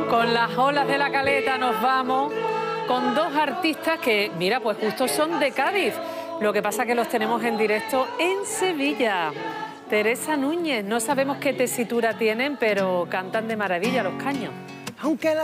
Con las olas de la Caleta nos vamos con dos artistas que, mira, pues justo son de Cádiz. Lo que pasa es que los tenemos en directo en Sevilla. Teresa Núñez, no sabemos qué tesitura tienen, pero cantan de maravilla los caños. Aunque